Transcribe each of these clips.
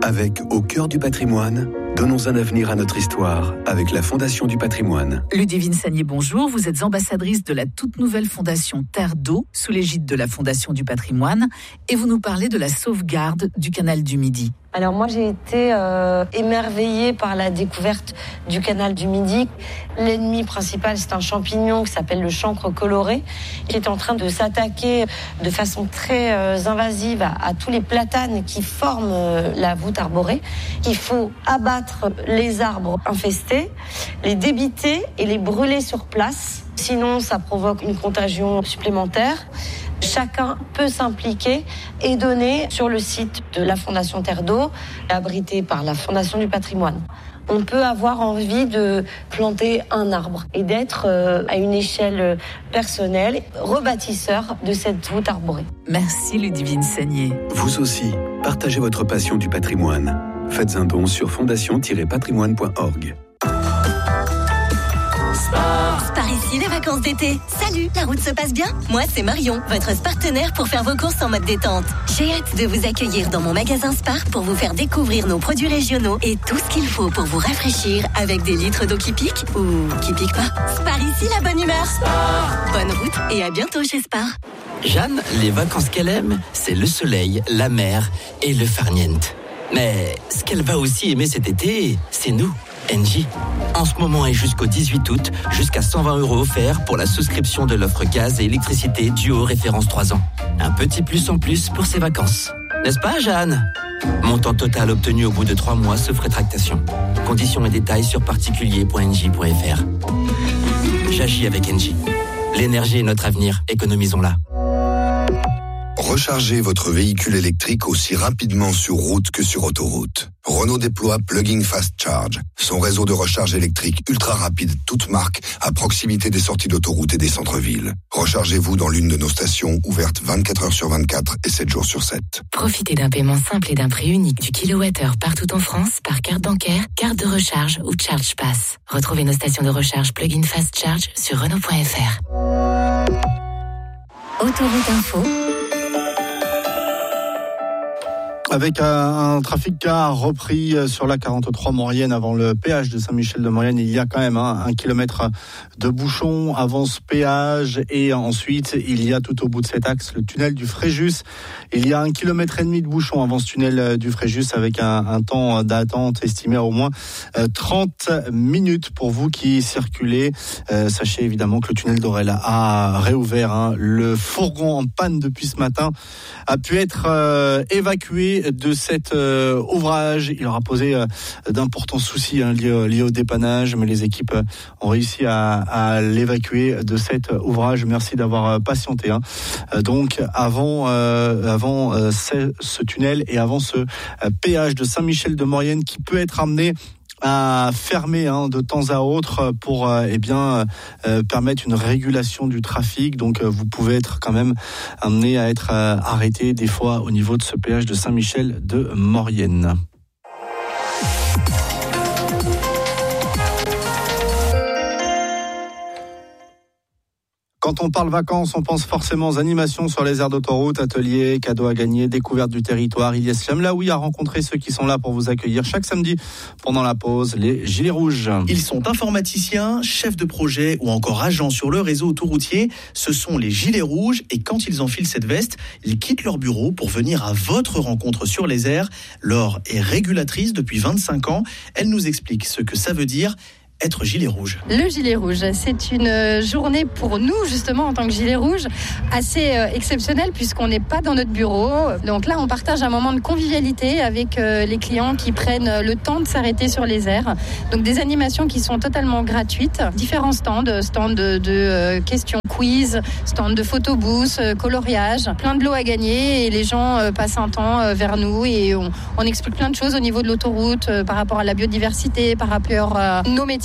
Avec Au cœur du patrimoine, donnons un avenir à notre histoire avec la Fondation du patrimoine. Ludivine Sagnier, bonjour. Vous êtes ambassadrice de la toute nouvelle fondation Terre d'eau, sous l'égide de la Fondation du patrimoine, et vous nous parlez de la sauvegarde du canal du Midi. Alors moi j'ai été émerveillée par la découverte du canal du Midi. L'ennemi principal c'est un champignon qui s'appelle le chancre coloré qui est en train de s'attaquer de façon très invasive à tous les platanes qui forment la voûte arborée. Il faut abattre les arbres infestés, les débiter et les brûler sur place. Sinon ça provoque une contagion supplémentaire. Chacun peut s'impliquer et donner sur le site de la Fondation Terre d'eau, abrité par la Fondation du patrimoine. On peut avoir envie de planter un arbre et d'être à une échelle personnelle rebâtisseur de cette voûte arborée. Merci Ludivine Sagnier. Vous aussi, partagez votre passion du patrimoine. Faites un don sur fondation-patrimoine.org. Par ici, les vacances d'été. Salut, la route se passe bien? Moi, c'est Marion, votre partenaire pour faire vos courses en mode détente. J'ai hâte de vous accueillir dans mon magasin Spar pour vous faire découvrir nos produits régionaux et tout ce qu'il faut pour vous rafraîchir avec des litres d'eau qui piquent ou qui piquent pas. Spar ici, la bonne humeur. Spar. Bonne route et à bientôt chez Spar. Jeanne, les vacances qu'elle aime, c'est le soleil, la mer et le farniente. Mais ce qu'elle va aussi aimer cet été, c'est nous. Engie. En ce moment et jusqu'au 18 août, jusqu'à 120 € offerts pour la souscription de l'offre gaz et électricité Duo référence 3 ans. Un petit plus en plus pour ses vacances. N'est-ce pas, Jeanne? Montant total obtenu au bout de 3 mois sauf rétractation. Conditions et détails sur particulier.engie.fr. J'agis avec Engie. L'énergie est notre avenir, économisons-la. Rechargez votre véhicule électrique aussi rapidement sur route que sur autoroute. Renault déploie Plug-in Fast Charge, son réseau de recharge électrique ultra rapide, toute marque, à proximité des sorties d'autoroute et des centres-villes. Rechargez-vous dans l'une de nos stations ouvertes 24 heures sur 24 et 7 jours sur 7. Profitez d'un paiement simple et d'un prix unique du kilowattheure partout en France par carte bancaire, carte de recharge ou Charge Pass. Retrouvez nos stations de recharge Plug-in Fast Charge sur Renault.fr. Autoroute Info. Avec un trafic qui a repris sur la 43 Maurienne avant le péage de Saint-Michel-de-Maurienne. Il y a quand même 1 kilomètre de bouchon avant ce péage et ensuite il y a tout au bout de cet axe le tunnel du Fréjus. Il y a 1,5 km de bouchon avant ce tunnel du Fréjus avec un temps d'attente estimé à au moins 30 minutes pour vous qui circulez. Sachez évidemment que le tunnel d'Orel a réouvert. Le fourgon en panne depuis ce matin a pu être évacué de cet ouvrage. Il aura posé d'importants soucis liés au dépannage, mais les équipes ont réussi à l'évacuer de cet ouvrage. Merci d'avoir patienté. Donc avant ce tunnel et avant ce péage de Saint-Michel-de-Maurienne qui peut être amené à fermer de temps à autre pour permettre une régulation du trafic. Donc vous pouvez être quand même amené à être arrêté des fois au niveau de ce péage de Saint-Michel-de-Maurienne. Quand on parle vacances, on pense forcément aux animations sur les aires d'autoroute, ateliers, cadeaux à gagner, découverte du territoire. Ilyes Chamlaoui a rencontré ceux qui sont là pour vous accueillir chaque samedi pendant la pause, les Gilets Rouges. Ils sont informaticiens, chefs de projet ou encore agents sur le réseau autoroutier. Ce sont les Gilets Rouges et quand ils enfilent cette veste, ils quittent leur bureau pour venir à votre rencontre sur les aires. Laure est régulatrice depuis 25 ans. Elle nous explique ce que ça veut dire être gilet rouge. Le gilet rouge, c'est une journée pour nous justement en tant que gilet rouge assez exceptionnelle puisqu'on n'est pas dans notre bureau. Donc là, on partage un moment de convivialité avec les clients qui prennent le temps de s'arrêter sur les aires. Donc des animations qui sont totalement gratuites. Différents stands de questions quiz, stands de photobooths, coloriage, plein de lots à gagner et les gens passent un temps vers nous et on explique plein de choses au niveau de l'autoroute par rapport à la biodiversité, par rapport à nos métiers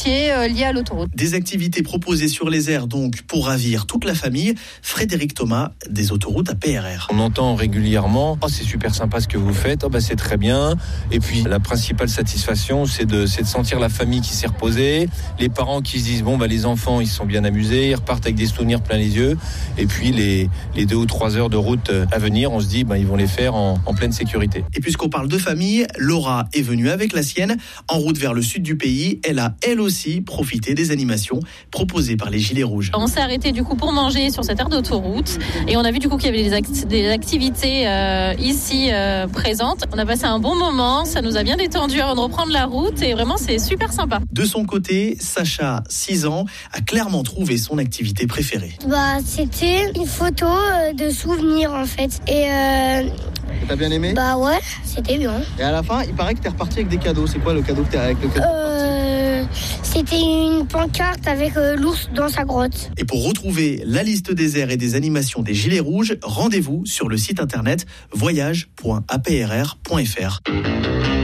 routiers liés à l'autoroute. Des activités proposées sur les aires donc pour ravir toute la famille. Frédéric Thomas des autoroutes à PRR. On entend régulièrement « Oh, c'est super sympa ce que vous faites, c'est très bien ». Et puis la principale satisfaction, c'est de sentir la famille qui s'est reposée, les parents qui se disent les enfants ils se sont bien amusés, ils repartent avec des souvenirs plein les yeux. Et puis les 2 ou 3 heures de route à venir, on se dit ils vont les faire en pleine sécurité. Et puisqu'on parle de famille, Laura est venue avec la sienne en route vers le sud du pays. Elle a elle aussi profité des animations proposées par les Gilets Rouges. On s'est arrêté du coup pour manger sur cette aire d'autoroute et on a vu du coup qu'il y avait des activités ici présentes. On a passé un bon moment, ça nous a bien détendu avant de reprendre la route et vraiment c'est super sympa. De son côté, Sacha, 6 ans, a clairement trouvé son activité préférée. C'était une photo de souvenir en fait. Et t'as bien aimé ? Ouais, c'était bien. Et à la fin, il paraît que t'es reparti avec des cadeaux. C'est quoi le cadeau que t'es avec le cadeau ? C'était une pancarte avec l'ours dans sa grotte. Et pour retrouver la liste des aires et des animations des Gilets Rouges, rendez-vous sur le site internet voyage.aprr.fr.